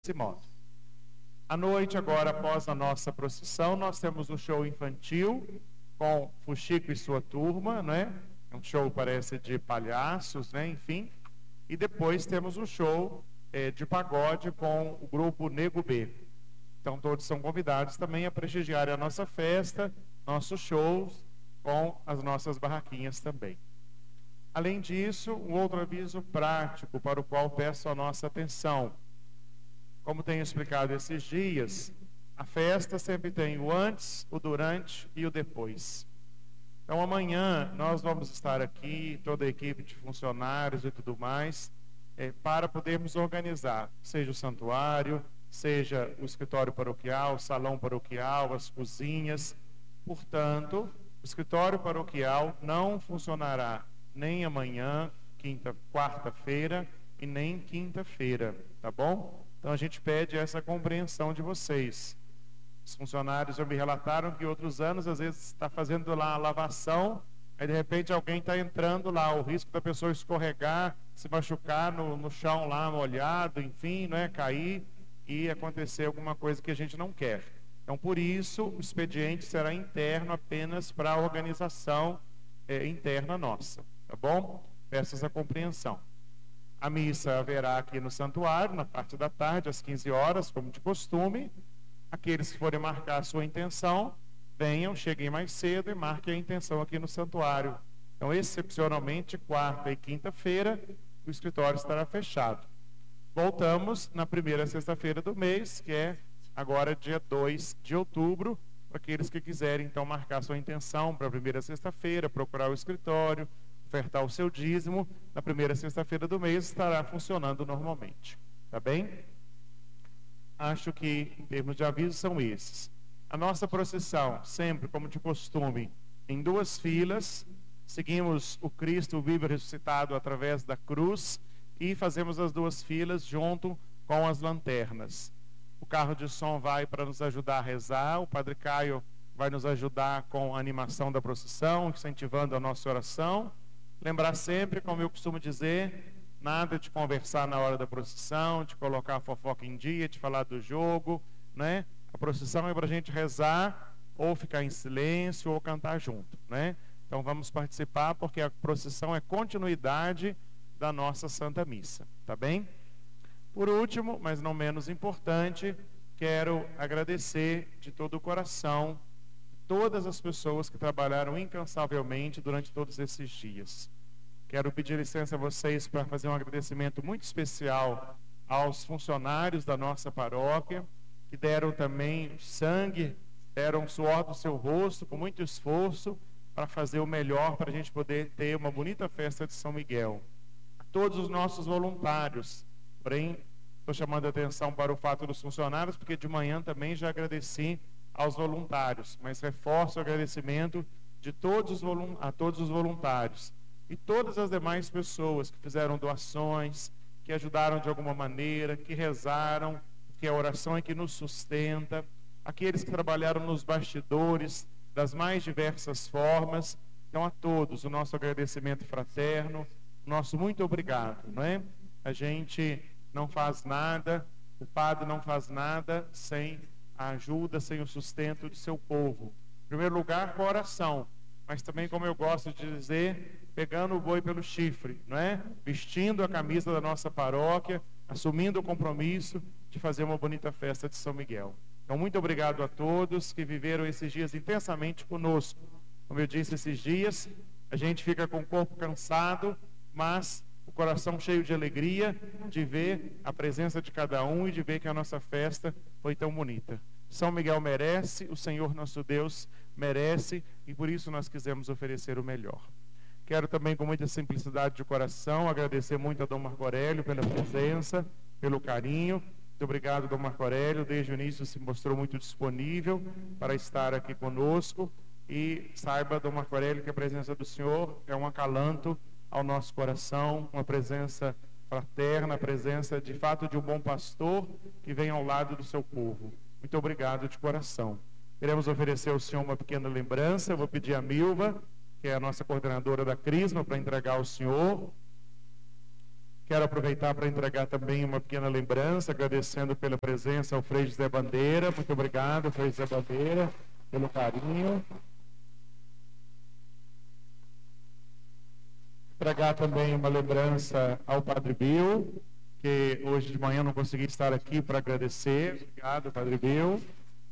desse modo. À noite, agora, após a nossa procissão, nós temos um show infantil com Fuxico e sua turma, né? Um show, parece, de palhaços, né? Enfim. E depois temos um show de pagode com o grupo Nego B. Então, todos são convidados também a prestigiar a nossa festa, nossos shows, com as nossas barraquinhas também. Além disso, um outro aviso prático para o qual peço a nossa atenção. Como tenho explicado esses dias, a festa sempre tem o antes, o durante e o depois. Então, amanhã nós vamos estar aqui, toda a equipe de funcionários e tudo mais, para podermos organizar, seja o santuário, seja o escritório paroquial, o salão paroquial, as cozinhas. Portanto, o escritório paroquial não funcionará nem amanhã, quarta-feira, e nem quinta-feira, tá bom? Então a gente pede essa compreensão de vocês. Os funcionários já me relataram que outros anos, às vezes, está fazendo lá a lavação, aí de repente alguém está entrando lá, o risco da pessoa escorregar, se machucar no chão lá molhado, enfim, né, cair e acontecer alguma coisa que a gente não quer. Então, por isso, o expediente será interno apenas para a organização interna nossa, tá bom? Peço essa compreensão. A missa haverá aqui no santuário, na parte da tarde, às 15 horas, como de costume. Aqueles que forem marcar a sua intenção, venham, cheguem mais cedo e marquem a intenção aqui no santuário. Então, excepcionalmente, quarta e quinta-feira, o escritório estará fechado. Voltamos na primeira sexta-feira do mês, que é agora dia 2 de outubro, para aqueles que quiserem, então, marcar a sua intenção para a primeira sexta-feira, procurar o escritório, ofertar o seu dízimo, na primeira sexta-feira do mês estará funcionando normalmente. Tá bem? Acho que, em termos de aviso, são esses. A nossa procissão, sempre como de costume, em 2 filas, seguimos o Cristo vivo e ressuscitado através da cruz e fazemos as 2 filas junto com as lanternas. O carro de som vai para nos ajudar a rezar, o Padre Caio vai nos ajudar com a animação da procissão, incentivando a nossa oração. Lembrar sempre, como eu costumo dizer, nada de conversar na hora da procissão, de colocar a fofoca em dia, de falar do jogo, né? A procissão é para a gente rezar, ou ficar em silêncio, ou cantar junto, né? Então vamos participar, porque a procissão é continuidade da nossa Santa Missa, tá bem? Por último, mas não menos importante, quero agradecer de todo o coração todas as pessoas que trabalharam incansavelmente durante todos esses dias. Quero pedir licença a vocês para fazer um agradecimento muito especial aos funcionários da nossa paróquia, que deram também sangue, deram suor do seu rosto, com muito esforço, para fazer o melhor para a gente poder ter uma bonita festa de São Miguel. A todos os nossos voluntários, porém, estou chamando a atenção para o fato dos funcionários, porque de manhã também já agradeci aos voluntários, mas reforço o agradecimento de a todos os voluntários e todas as demais pessoas que fizeram doações, que ajudaram de alguma maneira, que rezaram, que a oração é que nos sustenta, aqueles que trabalharam nos bastidores das mais diversas formas. Então, a todos o nosso agradecimento fraterno, o nosso muito obrigado, não é? A gente não faz nada, o padre não faz nada sem a ajuda, sem o sustento de seu povo. Em primeiro lugar, com a oração, mas também, como eu gosto de dizer, pegando o boi pelo chifre, não é? Vestindo a camisa da nossa paróquia, assumindo o compromisso de fazer uma bonita festa de São Miguel. Então, muito obrigado a todos que viveram esses dias intensamente conosco. Como eu disse, esses dias a gente fica com o corpo cansado, mas o coração cheio de alegria de ver a presença de cada um e de ver que a nossa festa foi tão bonita. São Miguel merece, o Senhor nosso Deus merece, e por isso nós quisemos oferecer o melhor. Quero também, com muita simplicidade de coração, agradecer muito a Dom Marco Aurélio pela presença, pelo carinho. Muito obrigado, Dom Marco Aurélio, desde o início se mostrou muito disponível para estar aqui conosco, e saiba, Dom Marco Aurélio, que a presença do Senhor é um acalanto ao nosso coração, uma presença fraterna, a presença de fato de um bom pastor que vem ao lado do seu povo. Muito obrigado de coração. Queremos oferecer ao Senhor uma pequena lembrança. Eu vou pedir a Milva, que é a nossa coordenadora da Crisma, para entregar ao Senhor. Quero aproveitar para entregar também uma pequena lembrança, agradecendo pela presença ao Frei José Bandeira. Muito obrigado, Frei José Bandeira, pelo carinho. Entregar também uma lembrança ao Padre Bill, que hoje de manhã não consegui estar aqui para agradecer. Obrigado, Padre Bill.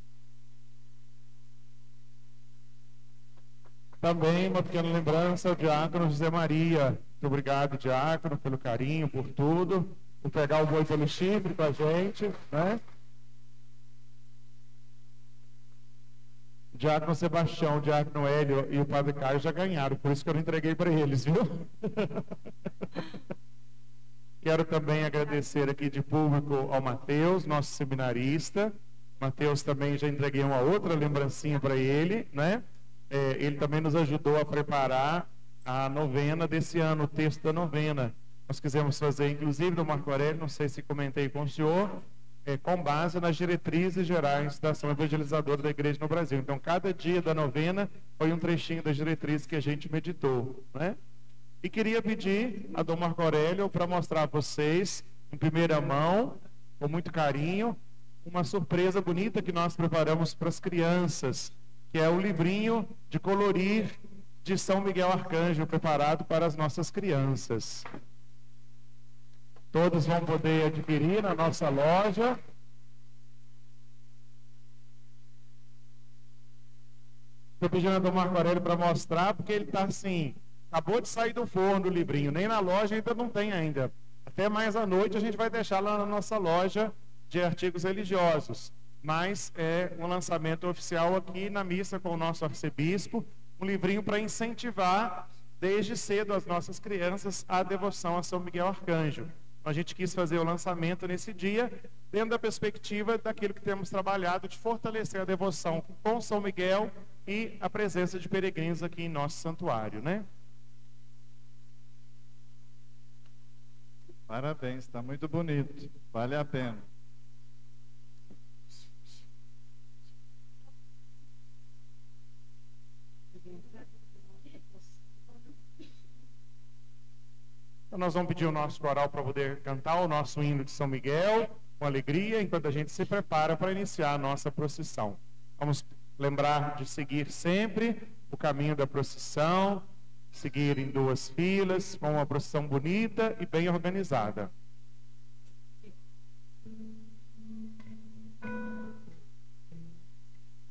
Também uma pequena lembrança ao diácono José Maria. Muito obrigado, diácono, pelo carinho, por tudo, por pegar o boi pelo chifre com a gente, né? O diácono Sebastião, o diácono Hélio e o padre Caio já ganharam, por isso que eu não entreguei para eles, viu? Quero também agradecer aqui de público ao Mateus, nosso seminarista. Mateus também já entreguei uma outra lembrancinha para ele, né? Ele também nos ajudou a preparar a novena desse ano, o texto da novena. Nós quisemos fazer, inclusive, do Marco Aurélio, não sei se comentei com o senhor, com base nas diretrizes gerais da ação evangelizadora da igreja no Brasil. Então, cada dia da novena foi um trechinho das diretrizes que a gente meditou, né? E queria pedir a Dom Marco Aurélio para mostrar a vocês, em primeira mão, com muito carinho, uma surpresa bonita que nós preparamos para as crianças, que é o livrinho de colorir de São Miguel Arcanjo, preparado para as nossas crianças. Todos vão poder adquirir na nossa loja. Estou pedindo a Dom Marco Aurélio para mostrar, porque ele está assim, acabou de sair do forno o livrinho, nem na loja ainda não tem ainda. Até mais à noite a gente vai deixar lá na nossa loja de artigos religiosos. Mas é um lançamento oficial aqui na missa com o nosso arcebispo, um livrinho para incentivar desde cedo as nossas crianças a devoção a São Miguel Arcanjo. A gente quis fazer o lançamento nesse dia, dentro da perspectiva daquilo que temos trabalhado de fortalecer a devoção com São Miguel e a presença de peregrinos aqui em nosso santuário, né? Parabéns, está muito bonito, vale a pena. Então nós vamos pedir o nosso coral para poder cantar o nosso hino de São Miguel, com alegria, enquanto a gente se prepara para iniciar a nossa procissão. Vamos lembrar de seguir sempre o caminho da procissão, seguir em duas filas, com uma procissão bonita e bem organizada.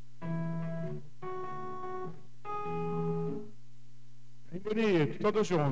Bem bonito, todos juntos.